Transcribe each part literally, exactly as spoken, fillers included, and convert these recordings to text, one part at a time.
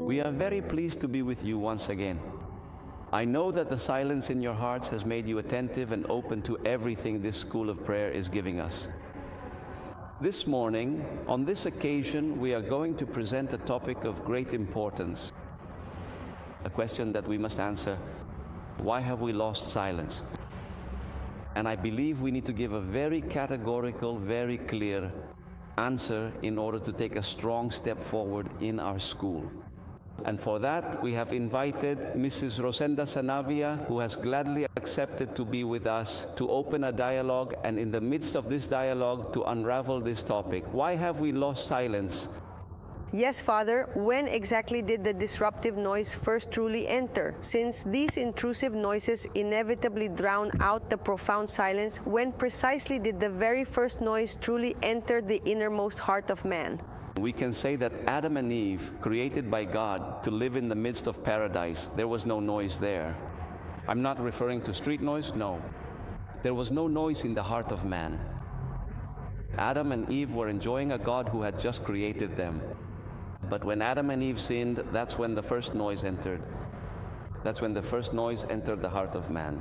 We are very pleased to be with you once again. I know that the silence in your hearts has made you attentive and open to everything this school of prayer is giving us. This morning, on this occasion, we are going to present a topic of great importance. A question that we must answer: why have we lost silence? And I believe we need to give a very categorical, very clear answer in order to take a strong step forward in our school. And for that, we have invited Missus Rosenda Sanavia, who has gladly accepted to be with us, to open a dialogue, and in the midst of this dialogue, to unravel this topic. Why have we lost silence? Yes, Father, when exactly did the disruptive noise first truly enter? Since these intrusive noises inevitably drown out the profound silence, when precisely did the very first noise truly enter the innermost heart of man? We can say that Adam and Eve, created by God to live in the midst of paradise, there was no noise there. I'm not referring to street noise, no. There was no noise in the heart of man. Adam and Eve were enjoying a God who had just created them. But when Adam and Eve sinned, that's when the first noise entered. That's when the first noise entered the heart of man.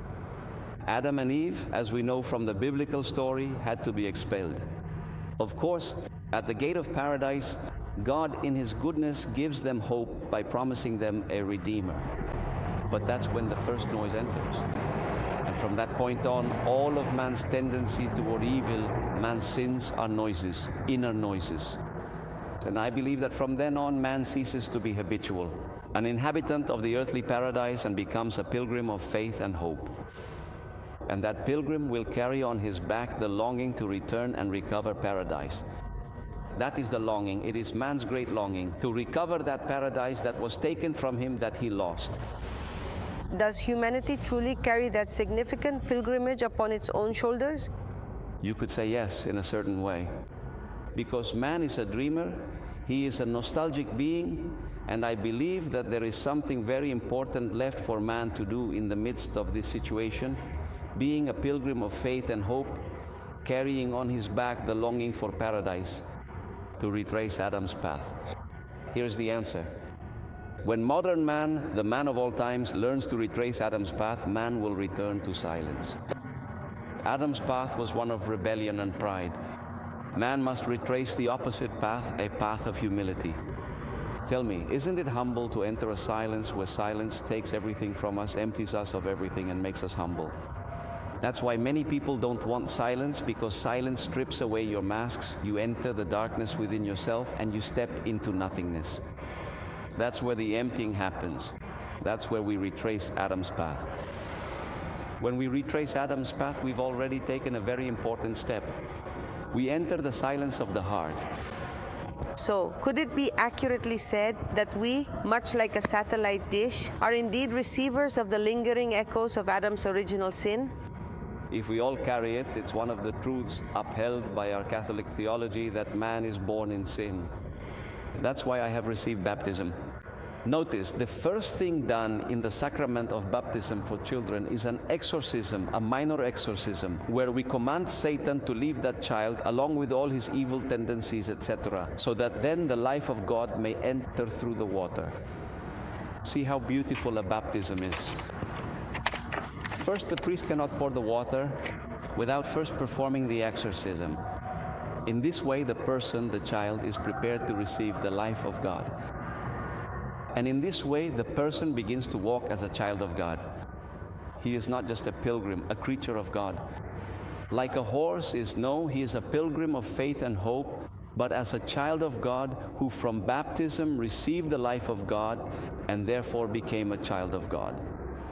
Adam and Eve, as we know from the biblical story, had to be expelled. Of course, at the gate of paradise, God in His goodness gives them hope by promising them a Redeemer. But that's when the first noise enters. And from that point on, all of man's tendency toward evil, man's sins are noises, inner noises. And I believe that from then on, man ceases to be habitual, an inhabitant of the earthly paradise, and becomes a pilgrim of faith and hope. And that pilgrim will carry on his back the longing to return and recover paradise. That is the longing. It is man's great longing to recover that paradise that was taken from him, that he lost. Does humanity truly carry that significant pilgrimage upon its own shoulders? You could say yes, in a certain way. Because man is a dreamer, he is a nostalgic being, and I believe that there is something very important left for man to do in the midst of this situation, being a pilgrim of faith and hope, carrying on his back the longing for paradise, to retrace Adam's path. Here's the answer. When modern man, the man of all times, learns to retrace Adam's path, man will return to silence. Adam's path was one of rebellion and pride. Man must retrace the opposite path, a path of humility. Tell me, isn't it humble to enter a silence where silence takes everything from us, empties us of everything, and makes us humble? That's why many people don't want silence, because silence strips away your masks. You enter the darkness within yourself and you step into nothingness. That's where the emptying happens. That's where we retrace Adam's path. When we retrace Adam's path, we've already taken a very important step. We enter the silence of the heart. So, could it be accurately said that we, much like a satellite dish, are indeed receivers of the lingering echoes of Adam's original sin? If we all carry it, it's one of the truths upheld by our Catholic theology that man is born in sin. That's why I have received baptism. Notice, the first thing done in the sacrament of baptism for children is an exorcism, a minor exorcism, where we command Satan to leave that child along with all his evil tendencies, et cetera, so that then the life of God may enter through the water. See how beautiful a baptism is. First, the priest cannot pour the water without first performing the exorcism. In this way, the person, the child, is prepared to receive the life of God. And in this way, the person begins to walk as a child of God. He is not just a pilgrim, a creature of God. Like a horse is, no, he is a pilgrim of faith and hope, but as a child of God who from baptism received the life of God and therefore became a child of God.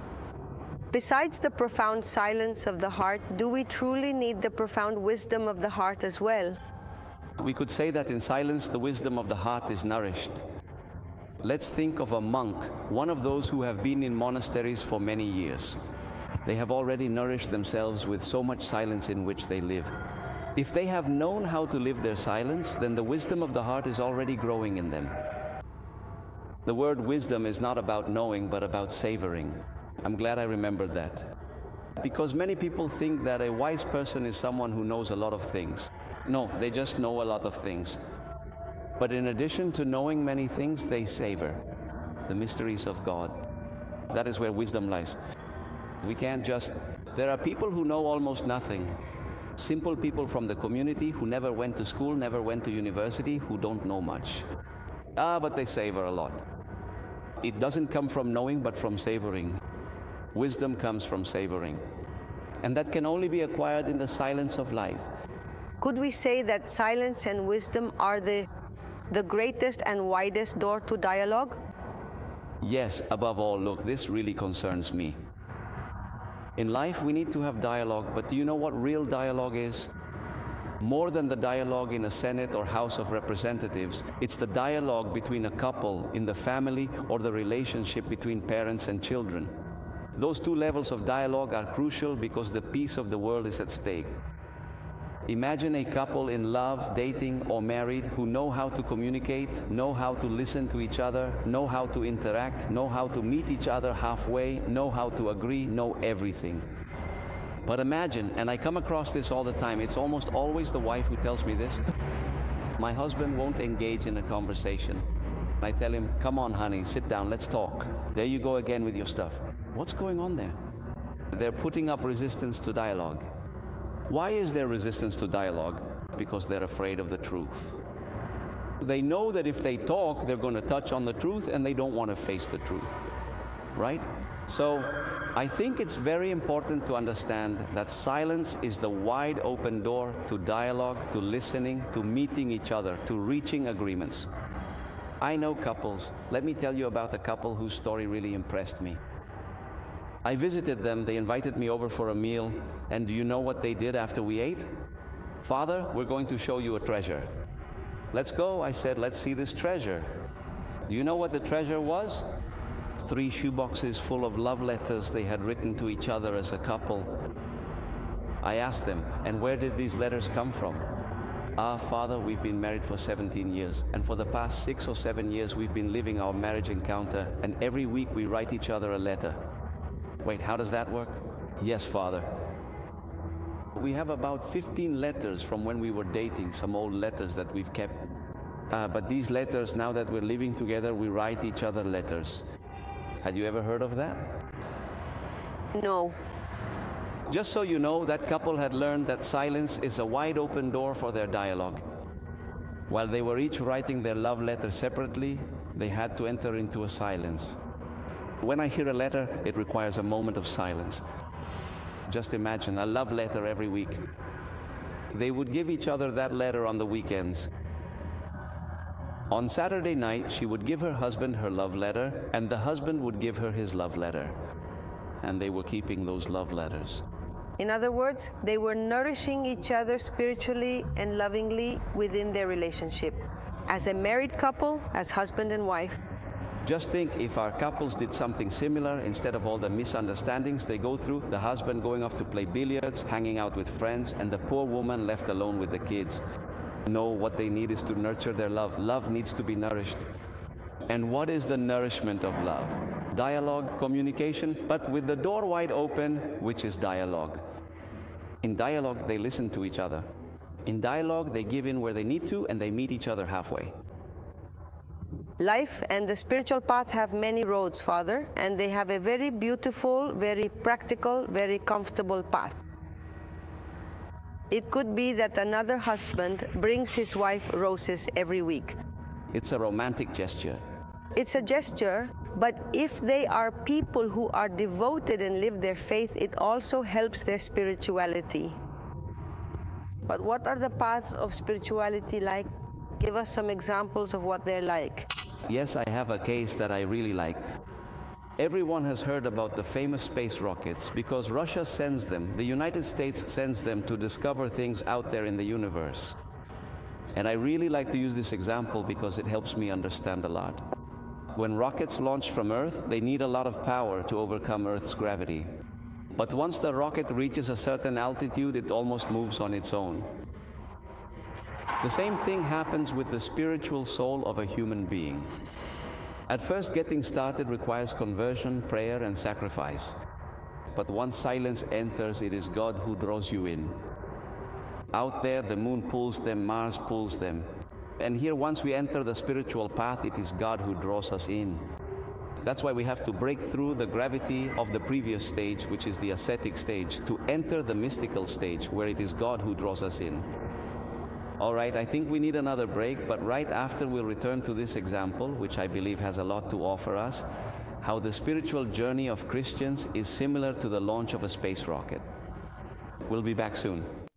Besides the profound silence of the heart, do we truly need the profound wisdom of the heart as well? We could say that in silence, the wisdom of the heart is nourished. Let's think of a monk, one of those who have been in monasteries for many years. They have already nourished themselves with so much silence in which they live. If they have known how to live their silence, then the wisdom of the heart is already growing in them. The word wisdom is not about knowing, but about savoring. I'm glad I remembered that. Because many people think that a wise person is someone who knows a lot of things. No, they just know a lot of things. But in addition to knowing many things, they savor the mysteries of God. That is where wisdom lies. We can't just... There are people who know almost nothing. Simple people from the community who never went to school, never went to university, who don't know much. Ah, but they savor a lot. It doesn't come from knowing, but from savoring. Wisdom comes from savoring. And that can only be acquired in the silence of life. Could we say that silence and wisdom are the, the greatest and widest door to dialogue? Yes, above all, look, this really concerns me. In life, we need to have dialogue, but do you know what real dialogue is? More than the dialogue in a Senate or House of Representatives, it's the dialogue between a couple, in the family, or the relationship between parents and children. Those two levels of dialogue are crucial because the peace of the world is at stake. Imagine a couple in love, dating, or married who know how to communicate, know how to listen to each other, know how to interact, know how to meet each other halfway, know how to agree, know everything. But imagine, and I come across this all the time, it's almost always the wife who tells me this. My husband won't engage in a conversation. I tell him, come on honey, sit down, let's talk. There you go again with your stuff. What's going on there? They're putting up resistance to dialogue. Why is there resistance to dialogue? Because they're afraid of the truth. They know that if they talk, they're going to touch on the truth, and they don't want to face the truth, right? So I think it's very important to understand that silence is the wide open door to dialogue, to listening, to meeting each other, to reaching agreements. I know couples. Let me tell you about a couple whose story really impressed me. I visited them, they invited me over for a meal, and do you know what they did after we ate? Father, we're going to show you a treasure. Let's go, I said, let's see this treasure. Do you know what the treasure was? Three shoeboxes full of love letters they had written to each other as a couple. I asked them, and where did these letters come from? Ah, Father, we've been married for seventeen years, and for the past six or seven years we've been living our marriage encounter, and every week we write each other a letter. Wait, how does that work? Yes, Father. We have about fifteen letters from when we were dating, some old letters that we've kept. Uh, but these letters, now that we're living together, we write each other letters. Had you ever heard of that? No. Just so you know, that couple had learned that silence is a wide open door for their dialogue. While they were each writing their love letter separately, they had to enter into a silence. When I hear a letter, it requires a moment of silence. Just imagine a love letter every week. They would give each other that letter on the weekends. On Saturday night, she would give her husband her love letter, and the husband would give her his love letter. And they were keeping those love letters. In other words, they were nourishing each other spiritually and lovingly within their relationship. As a married couple, as husband and wife. Just think if our couples did something similar, instead of all the misunderstandings they go through, the husband going off to play billiards, hanging out with friends, and the poor woman left alone with the kids. No, what they need is to nurture their love. Love needs to be nourished. And what is the nourishment of love? Dialogue, communication, but with the door wide open, which is dialogue. In dialogue, they listen to each other. In dialogue, they give in where they need to, and they meet each other halfway. Life and the spiritual path have many roads, Father, and they have a very beautiful, very practical, very comfortable path. It could be that another husband brings his wife roses every week. It's a romantic gesture. It's a gesture, but if they are people who are devoted and live their faith, it also helps their spirituality. But what are the paths of spirituality like? Give us some examples of what they're like. Yes, I have a case that I really like. Everyone has heard about the famous space rockets because Russia sends them, the United States sends them to discover things out there in the universe. And I really like to use this example because it helps me understand a lot. When rockets launch from Earth, they need a lot of power to overcome Earth's gravity. But once the rocket reaches a certain altitude, it almost moves on its own. The same thing happens with the spiritual soul of a human being. At first, getting started requires conversion, prayer, and sacrifice. But once silence enters, it is God who draws you in. Out there, the moon pulls them, Mars pulls them. And here, once we enter the spiritual path, it is God who draws us in. That's why we have to break through the gravity of the previous stage, which is the ascetic stage, to enter the mystical stage, where it is God who draws us in. All right, I think we need another break, but right after we'll return to this example, which I believe has a lot to offer us, how the spiritual journey of Christians is similar to the launch of a space rocket. We'll be back soon.